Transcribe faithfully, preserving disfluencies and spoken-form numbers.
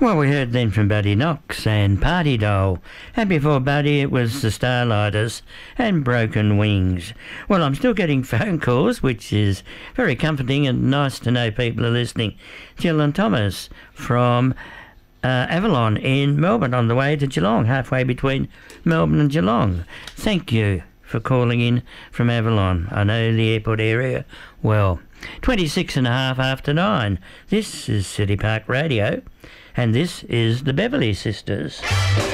Well, we heard then from Buddy Knox and Party Doll. And before Buddy, it was the Starlighters and Broken Wings. Well, I'm still getting phone calls, which is very comforting and nice to know people are listening. Jill and Thomas from uh, Avalon in Melbourne on the way to Geelong, halfway between Melbourne and Geelong. Thank you for calling in from Avalon. I know the airport area well. twenty-six and a half after nine. This is City Park Radio. And this is the Beverly Sisters.